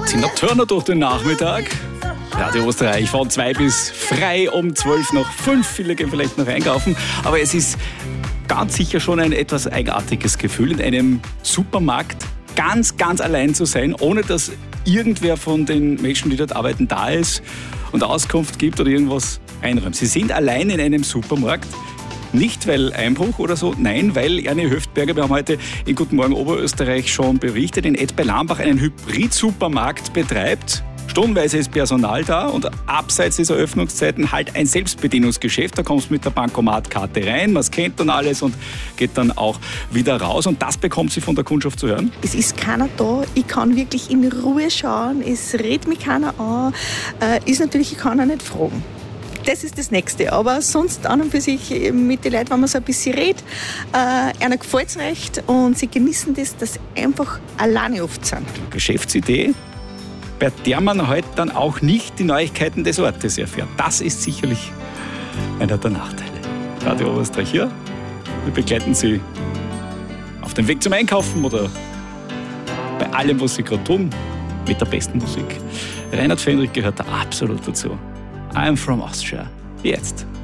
Tina Turner durch den Nachmittag. Radio Österreich von 2 bis frei um 12 noch 5. Viele gehen vielleicht noch einkaufen. Aber es ist ganz sicher schon ein etwas eigenartiges Gefühl, in einem Supermarkt ganz allein zu sein, ohne dass irgendwer von den Menschen, die dort arbeiten, da ist und Auskunft gibt oder irgendwas einräumt. Sie sind allein in einem Supermarkt. Nicht, weil Einbruch oder so, nein, weil Ernie Höftberger, wir haben heute in Guten Morgen Oberösterreich schon berichtet, in Ed bei Lambach einen Hybrid-Supermarkt betreibt. Stundenweise ist Personal da und abseits dieser Öffnungszeiten halt ein Selbstbedienungsgeschäft. Da kommst du mit der Bankomatkarte rein, man scannt dann alles und geht dann auch wieder raus. Und das bekommt sie von der Kundschaft zu hören. Es ist keiner da, ich kann wirklich in Ruhe schauen, es redet mich keiner an, ist natürlich, ich kann auch nicht fragen. Das ist das Nächste. Aber sonst an und für sich mit den Leuten, wenn man so ein bisschen redet, einer gefällt es recht und sie genießen das, dass sie einfach alleine oft sind. Geschäftsidee, bei der man heute dann auch nicht die Neuigkeiten des Ortes erfährt. Das ist sicherlich einer der Nachteile. Radio Oberösterreich hier. Wir begleiten Sie auf dem Weg zum Einkaufen oder bei allem, was Sie gerade tun, mit der besten Musik. Reinhard Fendrich gehört da absolut dazu. I'm from Austria. Jetzt.